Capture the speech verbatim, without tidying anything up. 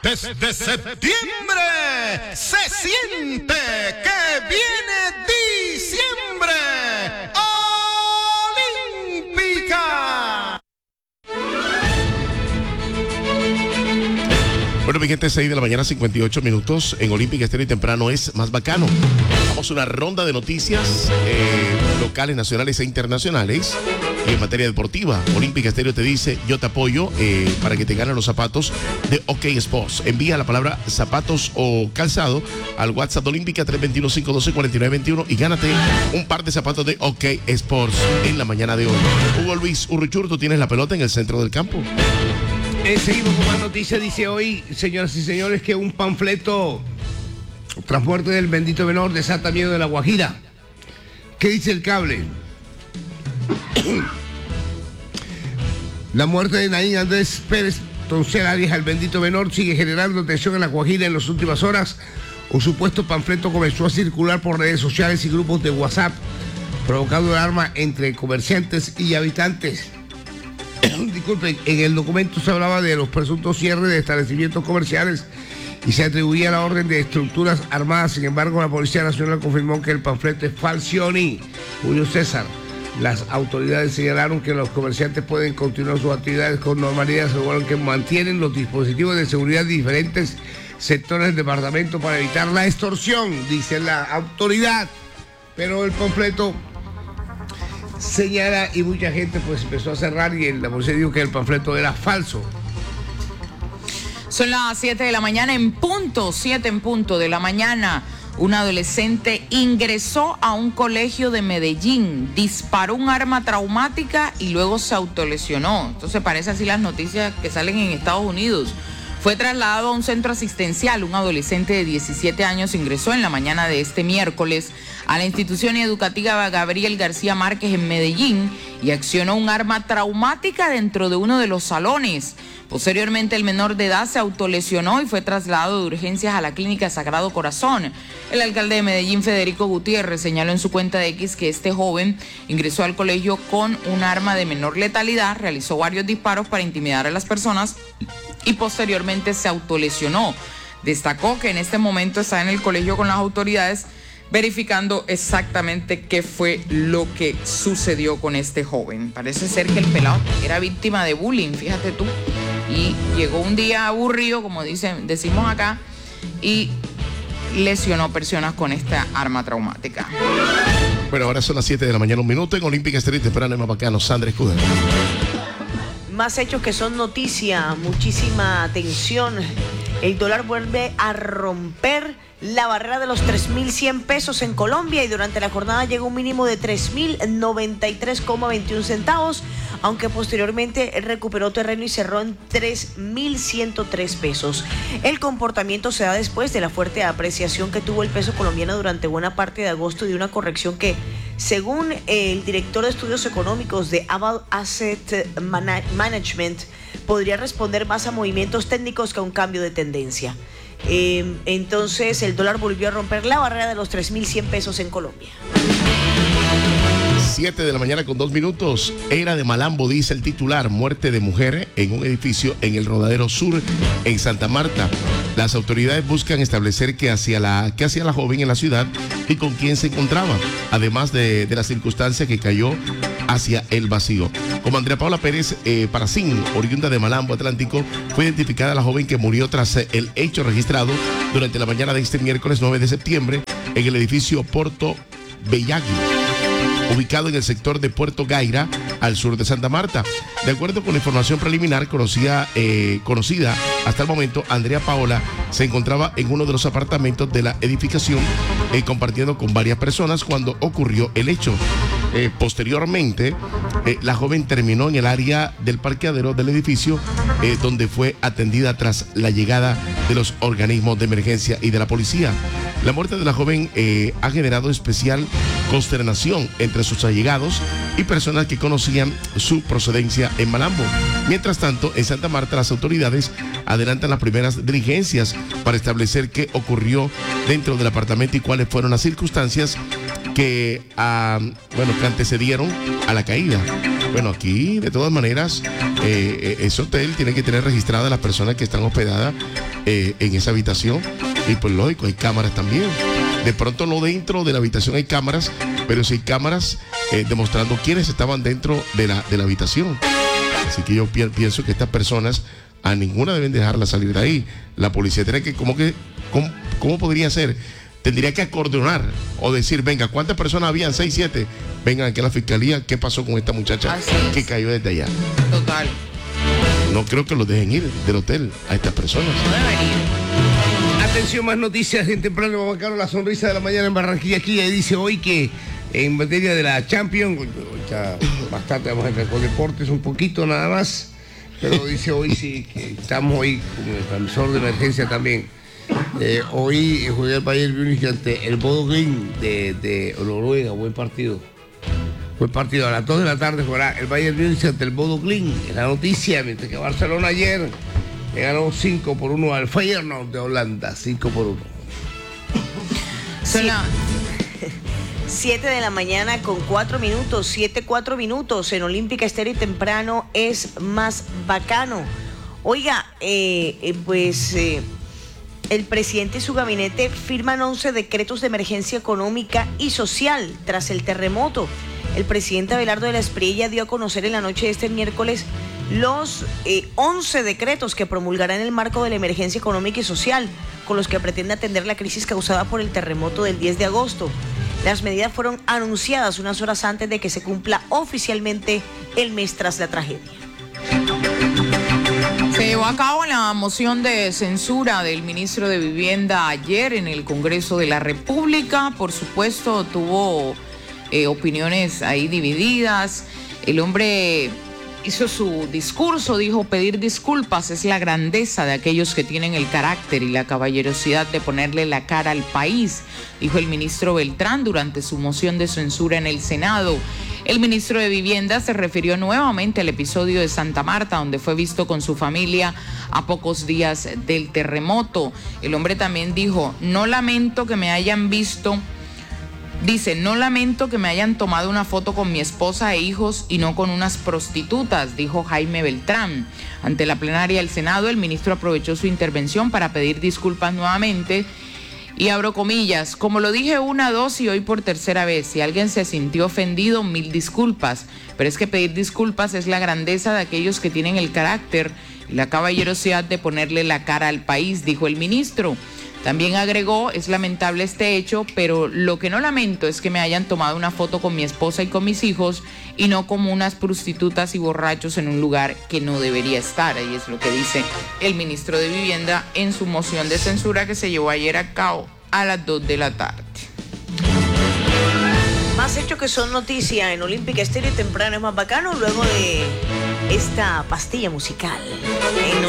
Desde septiembre se siente que viene diciembre. Olímpica. Bueno, mi gente, seis de la mañana, cincuenta y ocho minutos. En Olímpica Estéreo y Temprano es más bacano. Vamos a una ronda de noticias eh, locales, nacionales e internacionales. Y en materia deportiva, Olímpica Estéreo te dice, yo te apoyo eh, para que te ganen los zapatos de OK Sports. Envía la palabra zapatos o calzado al WhatsApp de Olímpica tres dos uno, cinco uno dos, cuatro nueve dos uno y gánate un par de zapatos de OK Sports en la mañana de hoy. Hugo Luis Urruchur, tú tienes la pelota en el centro del campo. Eh, seguimos con más noticias. Dice hoy, señoras y señores, que un panfleto tras muerte del bendito menor desata miedo de La Guajira. ¿Qué dice el cable? La muerte de Naín Andrés Pérez Toncel, hija el bendito menor, sigue generando tensión en La Guajira en las últimas horas. Un supuesto panfleto comenzó a circular por redes sociales y grupos de WhatsApp, provocando alarma entre comerciantes y habitantes. Disculpen, en el documento se hablaba de los presuntos cierres de establecimientos comerciales y se atribuía la orden de estructuras armadas. Sin embargo, la Policía Nacional confirmó que el panfleto es falsioni. Julio César. Las autoridades señalaron que los comerciantes pueden continuar sus actividades con normalidad, aseguraron que mantienen los dispositivos de seguridad de diferentes sectores del departamento para evitar la extorsión, dice la autoridad. Pero el panfleto señala y mucha gente pues empezó a cerrar y la policía dijo que el panfleto era falso. Son las siete de la mañana en punto, siete en punto de la mañana. Un adolescente ingresó a un colegio de Medellín, disparó un arma traumática y luego se autolesionó. Entonces parece así las noticias que salen en Estados Unidos. Fue trasladado a un centro asistencial. Un adolescente de diecisiete años ingresó en la mañana de este miércoles a la institución educativa Gabriel García Márquez en Medellín y accionó un arma traumática dentro de uno de los salones. Posteriormente, el menor de edad se autolesionó y fue trasladado de urgencias a la clínica Sagrado Corazón. El alcalde de Medellín, Federico Gutiérrez, señaló en su cuenta de X que este joven ingresó al colegio con un arma de menor letalidad, realizó varios disparos para intimidar a las personas y posteriormente se autolesionó. Destacó que en este momento está en el colegio con las autoridades verificando exactamente qué fue lo que sucedió con este joven. Parece ser que el pelado era víctima de bullying, fíjate tú, y llegó un día aburrido, como dicen, decimos acá, y lesionó personas con esta arma traumática. Bueno, ahora son las siete de la mañana, un minuto en Olímpica Estéreo y Temprano en Mapacano. Sandra Escudero. Más hechos que son noticia, muchísima atención. El dólar vuelve a romper la barrera de los tres mil cien pesos en Colombia y durante la jornada llegó un mínimo de tres mil noventa y tres coma veintiún centavos, aunque posteriormente recuperó terreno y cerró en tres mil ciento tres pesos. El comportamiento se da después de la fuerte apreciación que tuvo el peso colombiano durante buena parte de agosto y de una corrección que, según el director de estudios económicos de Aval Asset Management, podría responder más a movimientos técnicos que a un cambio de tendencia. Eh, entonces el dólar volvió a romper la barrera de los tres mil cien pesos en Colombia. siete de la mañana con dos minutos. Era de Malambo, dice el titular. Muerte de mujer en un edificio en el Rodadero Sur, en Santa Marta. Las autoridades buscan establecer qué hacía la, qué hacía la joven en la ciudad y con quién se encontraba, además de, de la circunstancia que cayó hacia el vacío. Como Andrea Paula Pérez eh, Paracín, oriunda de Malambo Atlántico, fue identificada la joven que murió tras el hecho registrado durante la mañana de este miércoles nueve de septiembre en el edificio Porto Bellagui, ubicado en el sector de Puerto Gaira, al sur de Santa Marta. De acuerdo con la información preliminar conocida, eh, conocida hasta el momento, Andrea Paola se encontraba en uno de los apartamentos de la edificación eh, compartiendo con varias personas cuando ocurrió el hecho. Eh, posteriormente, eh, la joven terminó en el área del parqueadero del edificio, eh, donde fue atendida tras la llegada de los organismos de emergencia y de la policía. La muerte de la joven eh, ha generado especial consternación entre sus allegados y personas que conocían su procedencia en Malambo. Mientras tanto, en Santa Marta, las autoridades adelantan las primeras diligencias para establecer qué ocurrió dentro del apartamento y cuáles fueron las circunstancias que, uh, bueno, que antecedieron a la caída. Bueno, aquí, de todas maneras, eh, ese hotel tiene que tener registradas las personas que están hospedadas eh, en esa habitación. Y pues lógico, hay cámaras también. De pronto no dentro de la habitación hay cámaras, pero sí hay cámaras eh, demostrando quiénes estaban dentro de la, de la habitación. Así que yo pi- pienso que estas personas a ninguna deben dejarla salir de ahí. La policía tiene que, ¿cómo que, cómo, cómo podría ser? Tendría que acordonar o decir, venga, ¿cuántas personas habían? Seis, siete. Vengan aquí a la fiscalía, ¿qué pasó con esta muchacha que cayó desde allá? Total. No creo que los dejen ir del hotel a estas personas. No debería. Atención, más noticias en temprano. Bacano, la sonrisa de la mañana en Barranquilla. Aquí ya dice hoy que en materia de la Champions, ya bastante vamos a entrar con deportes un poquito nada más, pero dice hoy sí que estamos hoy con el transmisor de emergencia también. Eh, hoy juega el Bayern Múnich ante el Bodo Glimt de, de Noruega. Buen partido. Buen partido. A las dos de la tarde jugará el Bayern Múnich ante el Bodo Glimt. Es la noticia, mientras que Barcelona ayer le ganó cinco por uno al Feyenoord de Holanda. cinco por uno. Son la- siete de la mañana con cuatro minutos, siete, cuatro minutos en Olímpica Estéreo y temprano es más bacano. Oiga, eh, eh, pues eh, el presidente y su gabinete firman once decretos de emergencia económica y social tras el terremoto. El presidente Abelardo de la Espriella dio a conocer en la noche de este miércoles los eh, once decretos que promulgará en el marco de la emergencia económica y social, con los que pretende atender la crisis causada por el terremoto del diez de agosto. Las medidas fueron anunciadas unas horas antes de que se cumpla oficialmente el mes tras la tragedia. Se llevó a cabo la moción de censura del ministro de Vivienda ayer en el Congreso de la República. Por supuesto, tuvo eh, opiniones ahí divididas. El hombre hizo su discurso, dijo: pedir disculpas es la grandeza de aquellos que tienen el carácter y la caballerosidad de ponerle la cara al país, dijo el ministro Beltrán durante su moción de censura en el Senado. El ministro de Vivienda se refirió nuevamente al episodio de Santa Marta, donde fue visto con su familia a pocos días del terremoto. El hombre también dijo: no lamento que me hayan visto Dice, no lamento que me hayan tomado una foto con mi esposa e hijos y no con unas prostitutas, dijo Jaime Beltrán. Ante la plenaria del Senado, el ministro aprovechó su intervención para pedir disculpas nuevamente. Y abro comillas, como lo dije una, dos y hoy por tercera vez, si alguien se sintió ofendido, mil disculpas. Pero es que pedir disculpas es la grandeza de aquellos que tienen el carácter y la caballerosidad de ponerle la cara al país, dijo el ministro. También agregó, es lamentable este hecho, pero lo que no lamento es que me hayan tomado una foto con mi esposa y con mis hijos y no como unas prostitutas y borrachos en un lugar que no debería estar. Ahí es lo que dice el ministro de Vivienda en su moción de censura que se llevó ayer a cabo a las dos de la tarde. Más hechos que son noticia en Olímpica Estéreo y temprano es más bacano luego de esta pastilla musical. En